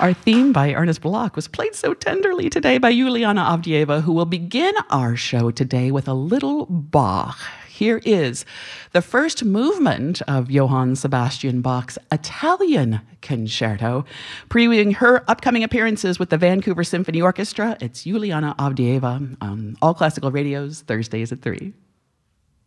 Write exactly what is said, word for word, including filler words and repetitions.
Our theme by Ernest Bloch was played so tenderly today by Juliana Avdieva, who will begin our show today with a little Bach. Here is the first movement of Johann Sebastian Bach's Italian Concerto, previewing her upcoming appearances with the Vancouver Symphony Orchestra. It's Juliana Avdieva on All Classical Radio's Thursdays at three.